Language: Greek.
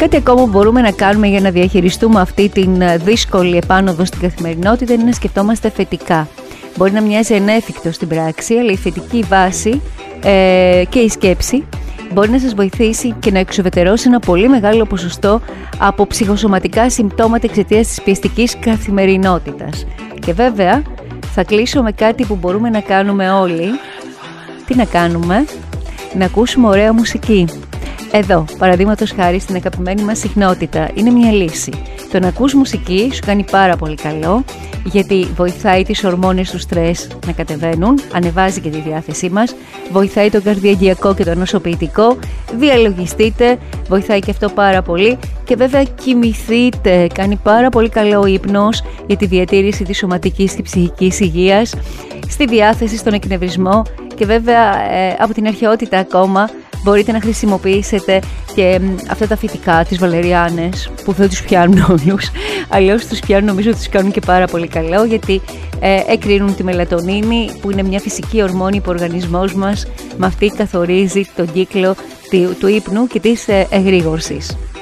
Κάτι ακόμα που μπορούμε να κάνουμε για να διαχειριστούμε αυτή την δύσκολη επάνωδο στην καθημερινότητα είναι να σκεφτόμαστε θετικά. Μπορεί να μοιάζει ανέφικτο στην πράξη, αλλά η θετική βάση και η σκέψη μπορεί να σας βοηθήσει και να εξουδετερώσει ένα πολύ μεγάλο ποσοστό από ψυχοσωματικά συμπτώματα εξαιτίας της πιεστικής καθημερινότητας. Και βέβαια θα κλείσω με κάτι που μπορούμε να κάνουμε όλοι. Τι να κάνουμε? Να ακούσουμε ωραία μουσική. Εδώ, παραδείγματος χάρη στην αγαπημένη μας συχνότητα, είναι μια λύση. Το να ακούς μουσική σου κάνει πάρα πολύ καλό, γιατί βοηθάει τις ορμόνες του στρες να κατεβαίνουν, ανεβάζει και τη διάθεσή μας, βοηθάει το καρδιαγγειακό και το νοσοποιητικό, διαλογιστείτε, βοηθάει και αυτό πάρα πολύ και βέβαια κοιμηθείτε, κάνει πάρα πολύ καλό ο ύπνος για τη διατήρηση της σωματικής και ψυχικής υγείας, στη διάθεση, στον εκνευρισμό και βέβαια από την αρχαιότητα ακόμα μπορείτε να χρησιμοποιήσετε και αυτά τα φυτικά, τις βαλεριάνες, που δεν τους πιάνουν όλους, αλλιώς τους πιάνουν, νομίζω ότι τους κάνουν και πάρα πολύ καλό, γιατί εκρίνουν τη μελατονίνη, που είναι μια φυσική ορμόνη που ο οργανισμός μας με αυτή καθορίζει τον κύκλο του ύπνου και της εγρήγορσης.